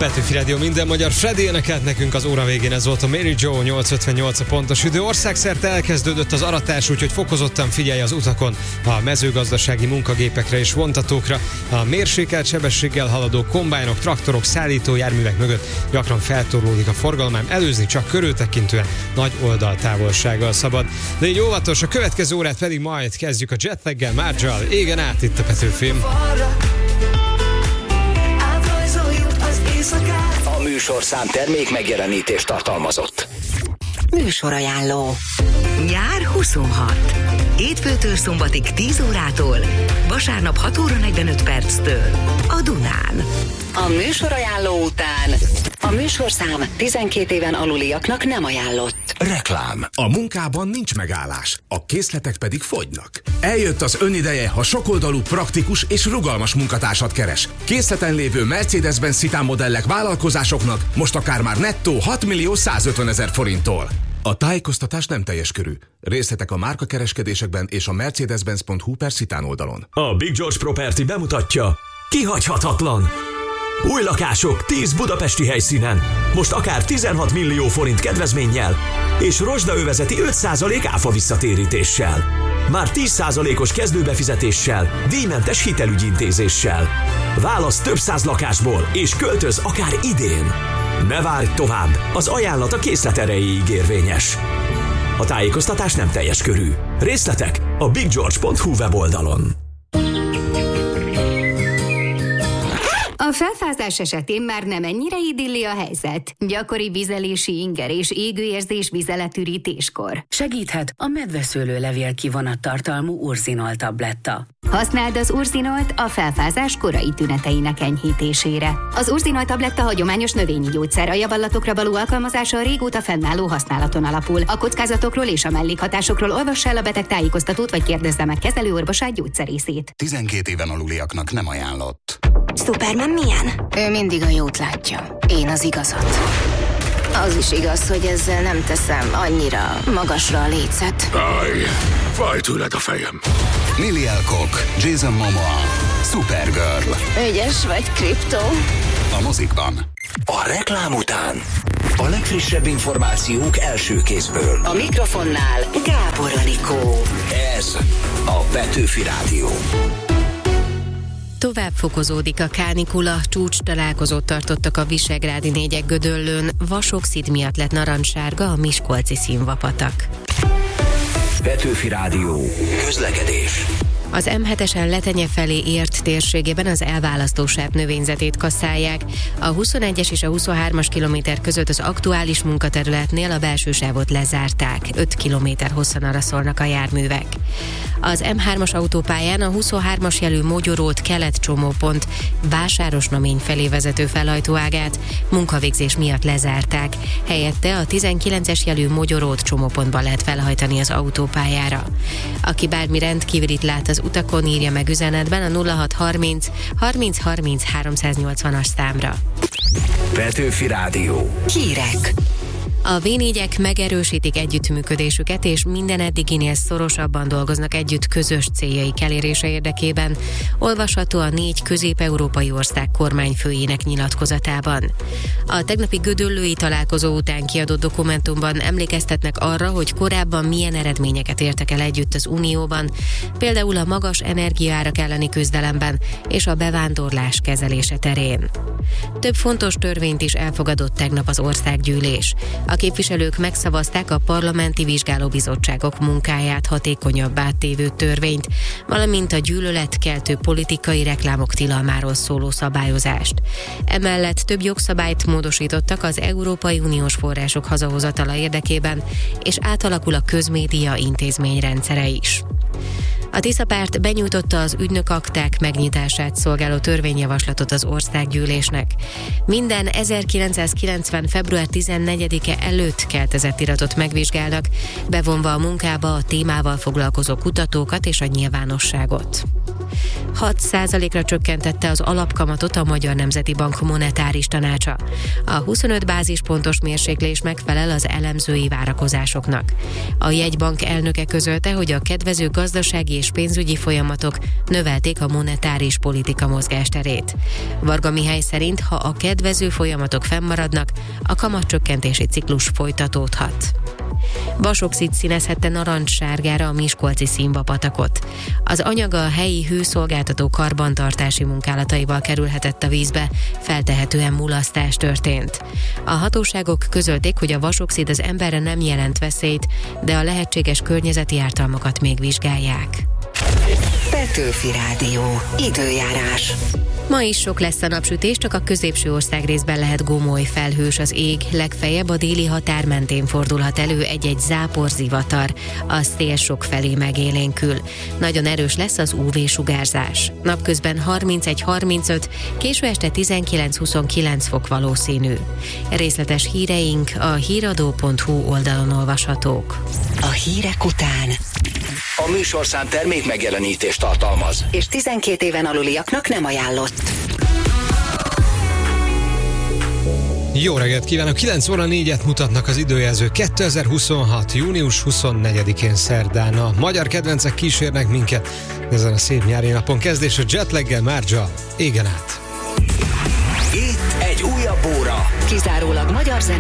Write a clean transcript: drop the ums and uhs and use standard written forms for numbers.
Petőfi Rádió minden magyar. Freddy énekelt nekünk az óra végén, ez volt a Mary Jo, 8:58 a pontos idő. Országszerte elkezdődött az aratás, úgyhogy fokozottan figyelj az utakon a mezőgazdasági munkagépekre és vontatókra. A mérsékelt sebességgel haladó kombájnok, traktorok, szállítójárművek mögött gyakran feltorlódik a forgalom, ám előzni csak körültekintően nagy oldaltávolsággal szabad. De így óvatos, a következő órát pedig majd kezdjük a Jetlaggel, Marjal, égen át itt a Petőfim. A műsorszám termék megjelenítést tartalmazott. Műsorajánló. Nyár 26. Hétfőtől szombatig 10 órától, vasárnap 6 óra 45 perctől a Dunán. A műsorajánló után a műsorszám 12 éven aluliaknak nem ajánlott. Reklám. A munkában nincs megállás, a készletek pedig fogynak. Eljött az önideje, ha sokoldalú, praktikus és rugalmas munkatársat keres. Készleten lévő Mercedes-Benz Citan modellek vállalkozásoknak most akár már nettó 6.150.000 forinttól. A tájékoztatás nem teljes körű. Részletek a márkakereskedésekben és a mercedes-benz.hu/Citan oldalon. A Big George Property bemutatja: kihagyhatatlan! Új lakások 10 budapesti helyszínen, most akár 16 millió forint kedvezménnyel, és rozsdaövezeti 5% áfa visszatérítéssel. Már 10%-os kezdőbefizetéssel, díjmentes hitelügyintézéssel. Válasz több száz lakásból, és költöz akár idén. Ne várj tovább, az ajánlat a készlet erejéig érvényes. A tájékoztatás nem teljes körű. Részletek a biggeorge.hu weboldalon. A felfázás esetén már nem ennyire idilli a helyzet. Gyakori vizelési inger és égőérzés vizeletürítéskor. Segíthet a medveszőlőlevél kivonat tartalmú Urzinol tabletta. Használd az Urzinolt a felfázás korai tüneteinek enyhítésére. Az Urzinolt tabletta hagyományos növényi gyógyszer, a javallatokra való alkalmazása a régóta fennálló használaton alapul. A kockázatokról és a mellékhatásokról olvass el a beteg tájékoztatót, vagy kérdezze meg kezelőorvosát, gyógyszerészét. 12 éven aluliaknak nem ajánlott. Superman milyen? Ő mindig a jót látja, én az igazat. Az is igaz, hogy ezzel nem teszem annyira magasra a lécet. Fáj tőled a fejem. Lily Alcock, Jason Momoa, Supergirl. Ügyes vagy, Krypto? A mozikban. A reklám után a legfrissebb információk első kézből. A mikrofonnál Gábor Anikó. Ez a Petőfi Rádió. Tovább fokozódik a kánikula, csúcs találkozót tartottak a visegrádi négyek Gödöllőn, vasoxid miatt lett narancssárga a miskolci színvapatak. Petőfi Rádió. Közlekedés. Az M7-esen Letenye felé ért térségében az elválasztósáv növényzetét kasszálják. A 21-es és a 23-as kilométer között az aktuális munkaterületnél a belső sávot lezárták. 5 kilométer hosszan araszolnak a járművek. Az M3-as autópályán a 23-as jelű Mogyorót kelet-csomópont Vásárosnamény felé vezető felhajtóágát munkavégzés miatt lezárták. Helyette a 19-es jelű Mogyorót csomópontban lehet felhajtani az autópályára. Aki bármi rendkíválit lát az utakon, írja meg üzenetben a 0630 30 30 380-as számra. Petőfi Rádió. Hírek. A V4-ek megerősítik együttműködésüket, és minden eddiginél szorosabban dolgoznak együtt közös céljaik elérése érdekében, olvasható a 4 közép-európai ország kormányfőjének nyilatkozatában. A tegnapi gödöllői találkozó után kiadott dokumentumban emlékeztetnek arra, hogy korábban milyen eredményeket értek el együtt az Unióban, például a magas energiaárak elleni küzdelemben és a bevándorlás kezelése terén. Több fontos törvényt is elfogadott tegnap az országgyűlés. A képviselők megszavazták a parlamenti vizsgálóbizottságok munkáját hatékonyabbá tévő törvényt, valamint a gyűlöletkeltő politikai reklámok tilalmáról szóló szabályozást. Emellett több jogszabályt módosítottak az Európai Uniós források hazahozatala érdekében, és átalakul a közmédia intézményrendszere is. A Tisza párt benyújtotta az ügynökakták megnyitását szolgáló törvényjavaslatot az országgyűlésnek. Minden 1990. február 14-e előtt keltezett iratot megvizsgálnak, bevonva a munkába a témával foglalkozó kutatókat és a nyilvánosságot. 6%-ra csökkentette az alapkamatot a Magyar Nemzeti Bank monetáris tanácsa. A 25 bázispontos mérséklés megfelel az elemzői várakozásoknak. A jegybank elnöke közölte, hogy a kedvező gazdasági és pénzügyi folyamatok növelték a monetáris politika mozgásterét. Varga Mihály szerint, ha a kedvező folyamatok fennmaradnak, a kamatcsökkentési ciklus folytatódhat. Vasoxid színezhette narancssárgára a miskolci Színva-patakot. Az anyag a helyi hőszolgáltató karbantartási munkálataival kerülhetett a vízbe, feltehetően mulasztás történt. A hatóságok közölték, hogy a vasoxid az emberre nem jelent veszélyt, de a lehetséges környezeti ártalmakat még vizsgálják. Petőfi Rádió. Időjárás. Ma is sok lesz a napsütés, csak a középső országrészben lehet gomoly felhős az ég, legfeljebb a déli határ mentén fordulhat elő egy-egy záporzivatar, a szél sok felé megélénkül. Nagyon erős lesz az UV-sugárzás. Napközben 31-35, késő este 19-29 fok valószínű. Részletes híreink a híradó.hu oldalon olvashatók. A hírek után A műsorszám termék megjelenítést tartalmaz, és 12 éven aluliaknak nem ajánlott. Jó reggelt kívánok! 9 óra 4-et mutatnak az időjelző 2026. június 24-én szerdán. A magyar kedvencek kísérnek minket ezen a szép nyári napon. Kezdés a Jetlaggel, Marja, égen át. itt egy újabb óra. Kizárólag magyar zene